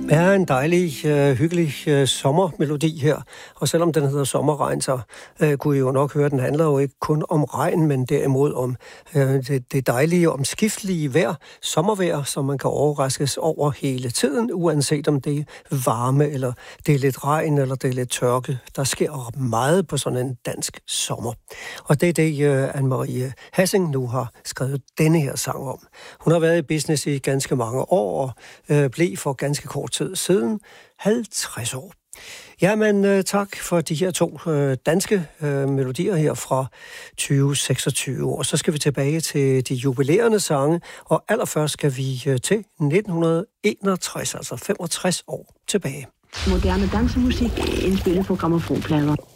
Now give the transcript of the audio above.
er en dejlig, hyggelig sommermelodi her. Og selvom den hedder Sommerregn, så kunne I jo nok høre, den handler jo ikke kun om regn, men derimod om det dejlige, omskiftelige vejr, sommervejr, som man kan overraskes over hele tiden, uanset om det er varme, eller det er lidt regn, eller det er lidt tørke. Der sker meget på sådan en dansk sommer. Og det er det, Anne-Marie Hassing nu har skrevet denne her sang om. Hun har været i business i ganske mange år, og blev for ganske kort tid siden 50 år. Jamen, tak for de her to danske melodier her fra 2026. Og så skal vi tilbage til de jubilerende sange, og allerførst skal vi til 1961, altså 65 år tilbage. Moderne dansemusik indspillet på grammofonplader.